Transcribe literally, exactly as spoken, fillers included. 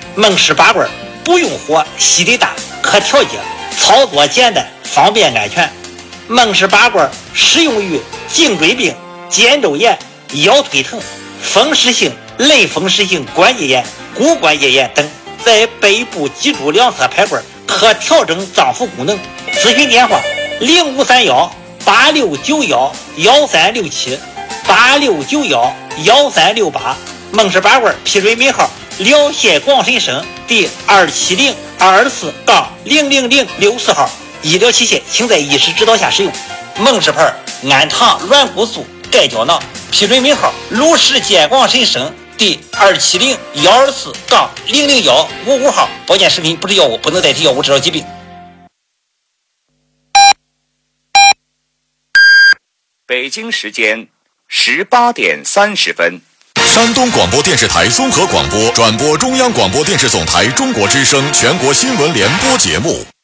孟氏拔罐不用火，吸力大，可调节，操作简单，方便安全。孟氏拔罐适用于颈椎病、肩周炎、腰腿疼、风湿性、类风湿性关节炎、骨关节炎等。在背部脊柱两侧排罐，可调整脏腑功能。咨询电话：零五三幺八六九幺幺三六七八六九幺幺三六八。孟氏拔罐批准尾号辽县广深省第二七零二二四杠零零零六四号。医疗器械请在医师指导下使用。孟氏牌氨糖软骨素钙胶囊批准尾号鲁石县广深省第二七零幺二四杠零零幺五五号。保健食品不是药物，不能代替药物治疗疾病。 北京时间十八点三十分。 山东广播电视台综合广播转播中央广播电视总台中国之声全国新闻联播节目。